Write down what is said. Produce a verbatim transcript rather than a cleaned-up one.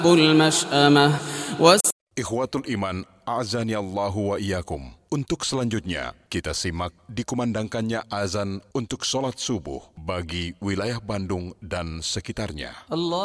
المشأمة. Ikhwatul iman, azani Allahu wa iyyakum. Untuk selanjutnya, kita simak dikumandangkannya azan untuk sholat subuh bagi wilayah Bandung dan sekitarnya.